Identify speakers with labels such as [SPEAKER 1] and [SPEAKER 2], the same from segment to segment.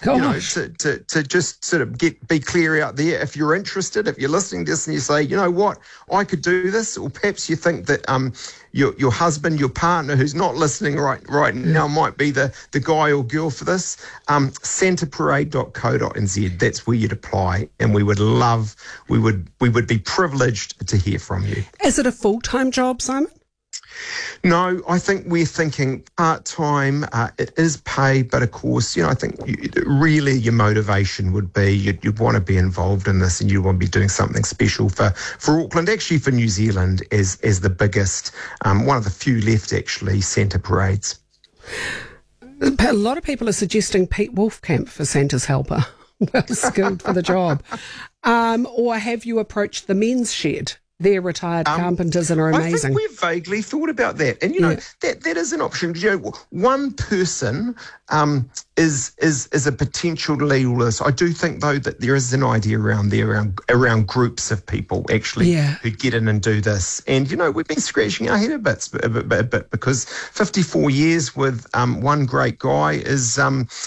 [SPEAKER 1] Gosh.
[SPEAKER 2] to just sort of be clear out there. If you're interested, if you're listening to this and you say, you know what, I could do this, or perhaps you think that your husband, your partner who's not listening right now might be the guy or girl for this, centreparade.co.nz. That's where you'd apply, and we would be privileged to hear from you.
[SPEAKER 1] Is it a full-time job, Simon?
[SPEAKER 2] No, I think we're thinking part-time. It is paid, but of course, I think really your motivation would be you'd want to be involved in this, and you want to be doing something special for Auckland, actually for New Zealand as the biggest, one of the few left actually, centre parades.
[SPEAKER 1] A lot of people are suggesting Pete Wolfcamp for Santa's helper, well skilled for the job. Or have you approached the men's shed? They're retired carpenters and are amazing.
[SPEAKER 2] I think we've vaguely thought about that. And, that is an option. One person is a potential to lead all this. I do think, though, that there is an idea around around groups of people, actually, who get in and do this. And, we've been scratching our head a bit because 54 years with one great guy is,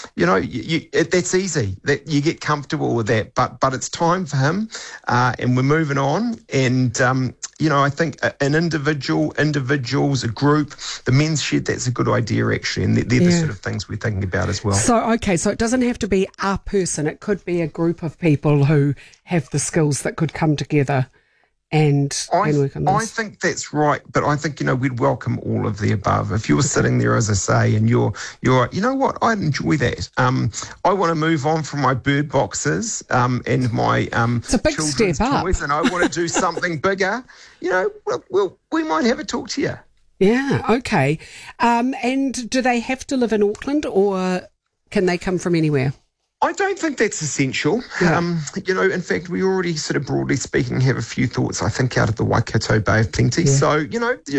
[SPEAKER 2] that's easy. That you get comfortable with that. But it's time for him, and we're moving on. And, I think an individuals, a group, the men's shed, that's a good idea, actually. And they're the sort of things we're thinking about as well.
[SPEAKER 1] So it doesn't have to be a person. It could be a group of people who have the skills that could come together and work on this.
[SPEAKER 2] I think that's right, but I think, we'd welcome all of the above. If you're sitting there, as I say, and you're you know what, I'd enjoy that. I want to move on from my bird boxes and my
[SPEAKER 1] it's a big
[SPEAKER 2] children's
[SPEAKER 1] step up.
[SPEAKER 2] toys, and I want to do something bigger. We might have a talk to you.
[SPEAKER 1] Yeah, okay. And do they have to live in Auckland, or can they come from anywhere?
[SPEAKER 2] I don't think that's essential.
[SPEAKER 1] Yeah.
[SPEAKER 2] In fact, we already sort of broadly speaking have a few thoughts, I think, out of the Waikato Bay of Plenty. Yeah. So,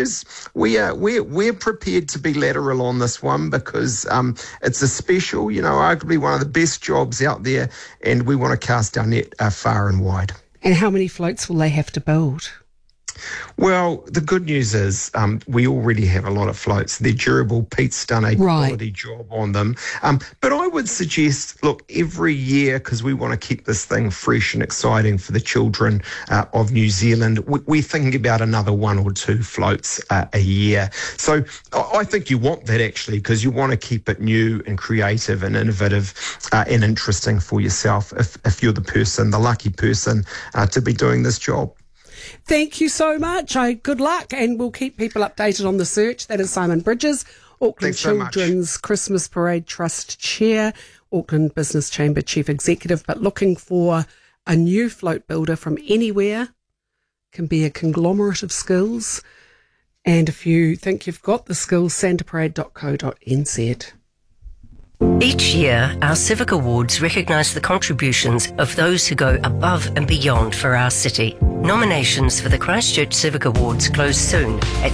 [SPEAKER 2] we're prepared to be lateral on this one because it's a special, arguably one of the best jobs out there, and we want to cast our net far and wide.
[SPEAKER 1] And how many floats will they have to build?
[SPEAKER 2] Well, the good news is we already have a lot of floats. They're durable. Pete's done a quality job on them. But I would suggest, look, every year, because we want to keep this thing fresh and exciting for the children of New Zealand, we're thinking about another 1 or 2 floats a year. So I think you want that, actually, because you want to keep it new and creative and innovative and interesting for yourself if you're the lucky person to be doing this job.
[SPEAKER 1] Thank you so much. Good luck, and we'll keep people updated on the search. That is Simon Bridges, Auckland Children's Christmas Parade Trust Chair, Auckland Business Chamber Chief Executive, but looking for a new float builder from anywhere. Can be a conglomerate of skills. And if you think you've got the skills, centreparade.co.nz.
[SPEAKER 3] Each year, our Civic Awards recognise the contributions of those who go above and beyond for our city. Nominations for the Christchurch Civic Awards close soon at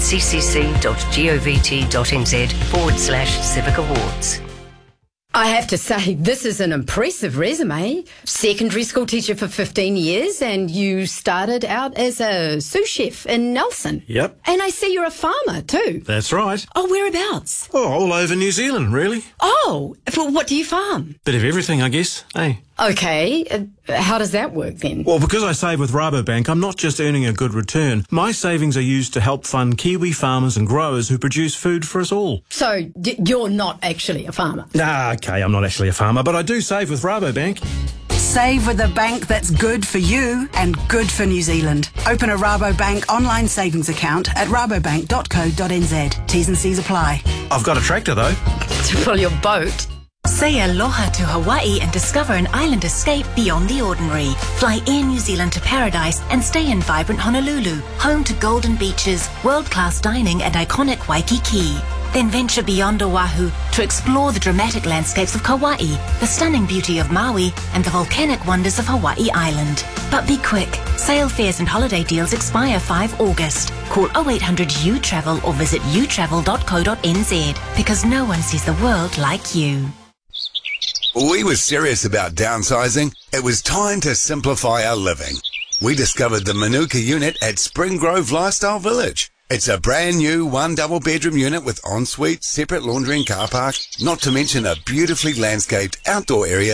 [SPEAKER 3] ccc.govt.nz/Civic Awards.
[SPEAKER 4] I have to say, this is an impressive resume. Secondary school teacher for 15 years, and you started out as a sous chef in Nelson.
[SPEAKER 5] Yep.
[SPEAKER 4] And I see you're a farmer too.
[SPEAKER 5] That's right.
[SPEAKER 4] Oh, whereabouts?
[SPEAKER 5] Oh, all over New Zealand, really.
[SPEAKER 4] Oh, well, what do you farm?
[SPEAKER 5] Bit of everything, I guess. Hey.
[SPEAKER 4] Okay, how does that work then?
[SPEAKER 5] Well, because I save with Rabobank, I'm not just earning a good return. My savings are used to help fund Kiwi farmers and growers who produce food for us all.
[SPEAKER 4] So you're not actually a farmer?
[SPEAKER 5] Okay, I'm not actually a farmer, but I do save with Rabobank.
[SPEAKER 6] Save with a bank that's good for you and good for New Zealand. Open a Rabobank online savings account at rabobank.co.nz. T's and C's apply.
[SPEAKER 5] I've got a tractor, though.
[SPEAKER 4] To pull your boat?
[SPEAKER 7] Say aloha to Hawaii and discover an island escape beyond the ordinary. Fly Air New Zealand to Paradise and stay in vibrant Honolulu, home to golden beaches, world-class dining and iconic Waikiki. Then venture beyond Oahu to explore the dramatic landscapes of Kauai, the stunning beauty of Maui and the volcanic wonders of Hawaii Island. But be quick, sail fares and holiday deals expire 5 August. Call 0800 U-Travel or visit utravel.co.nz because no one sees the world like you.
[SPEAKER 8] We were serious about downsizing. It was time to simplify our living. We discovered the Manuka unit at Spring Grove Lifestyle Village. It's a brand new 1 double bedroom unit with ensuite, separate laundry and car park, not to mention a beautifully landscaped outdoor area